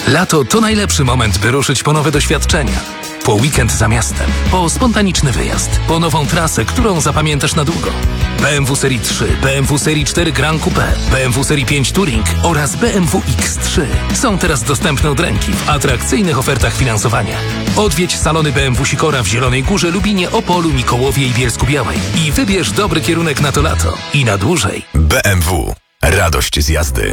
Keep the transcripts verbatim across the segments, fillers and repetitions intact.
Lato to najlepszy moment, by ruszyć po nowe doświadczenia. Po weekend za miastem, po spontaniczny wyjazd, po nową trasę, którą zapamiętasz na długo. B M W Serii trzy, B M W Serii cztery Gran Coupe, B M W Serii pięć Touring oraz B M W X trzy są teraz dostępne od ręki w atrakcyjnych ofertach finansowania. Odwiedź salony B M W Sikora w Zielonej Górze, Lubinie, Opolu, Mikołowie i Bielsku-Białej i wybierz dobry kierunek na to lato i na dłużej. B M W. Radość z jazdy.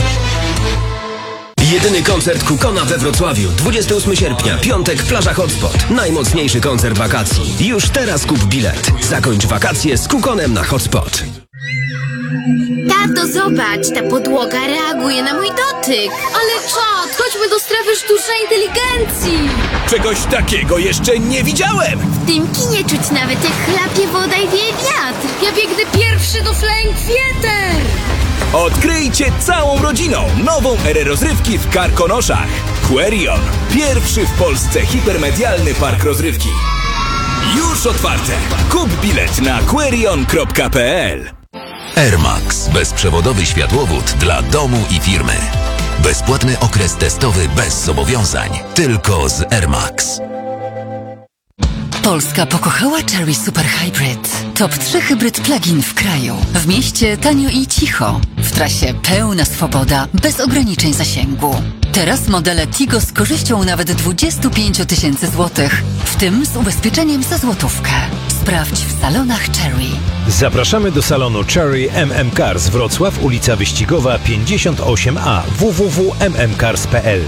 Jedyny koncert Kukona we Wrocławiu. dwudziestego ósmego sierpnia, piątek, plaża Hotspot. Najmocniejszy koncert wakacji. Już teraz kup bilet. Zakończ wakacje z Kukonem na Hotspot. Tato, zobacz, ta podłoga reaguje na mój dotyk. Ale czad, chodźmy do strefy sztucznej inteligencji. Czegoś takiego jeszcze nie widziałem! W tym kinie czuć nawet jak chlapie woda i wieje wiatr. Ja biegnę pierwszy do Flying Theater. Odkryjcie całą rodziną nową erę rozrywki w Karkonoszach. Querion. Pierwszy w Polsce hipermedialny park rozrywki. Już otwarte. Kup bilet na querion kropka p l. Air Max. Bezprzewodowy światłowód dla domu i firmy. Bezpłatny okres testowy bez zobowiązań. Tylko z Air Max. Polska pokochała Chery Super Hybrid. Top trzy hybryd plug-in w kraju. W mieście tanio i cicho. W trasie pełna swoboda, bez ograniczeń zasięgu. Teraz modele Tigo z korzyścią nawet dwadzieścia pięć tysięcy złotych, w tym z ubezpieczeniem za złotówkę. Sprawdź w salonach Chery. Zapraszamy do salonu Chery M M Cars Wrocław, ulica Wyścigowa pięćdziesiąt osiem A, w w w kropka m m cars kropka p l.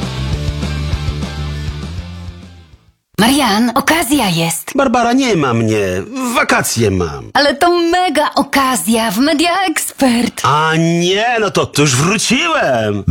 Marian, okazja jest. Barbara, nie ma mnie. Wakacje mam. Ale to mega okazja w Media Expert. A nie, no to, to już wróciłem.